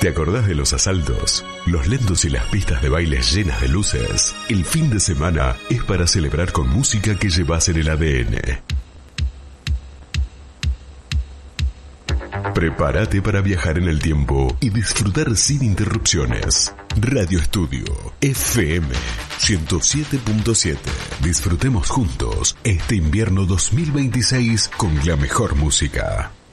¿Te acordás de los asaltos? Los lentos y las pistas de baile llenas de luces. El fin de semana es para celebrar con música que llevas en el ADN. Prepárate para viajar en el tiempo y disfrutar sin interrupciones. Radio Estudio FM 107.7. Disfrutemos juntos este invierno 2026 con la mejor música.